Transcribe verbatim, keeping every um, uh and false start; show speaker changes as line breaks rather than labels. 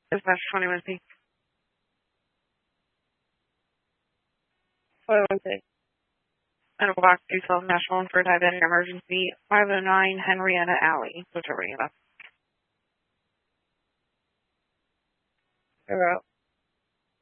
Dispatch twenty-one P.
twenty-one P.
Medical box two twelve National for diabetic emergency five oh nine Henrietta Alley, Victoria.
You're out.